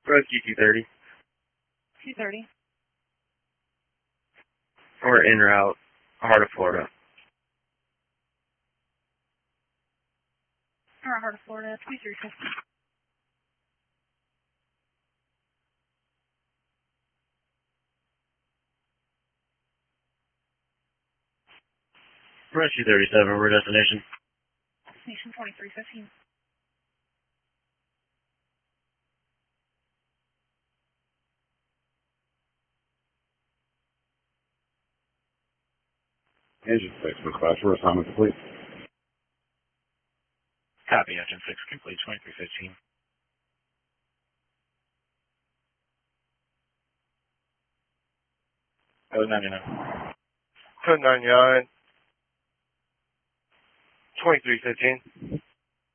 Rescue 230. 230. We're en route, Heart of Florida. Alright, Heart of Florida, 2350. Rescue 37, we're destination. Destination 2315. Engine 6, request for assignment complete. Copy, Engine 6 complete, 2315. Code 99. Code 99. 2315.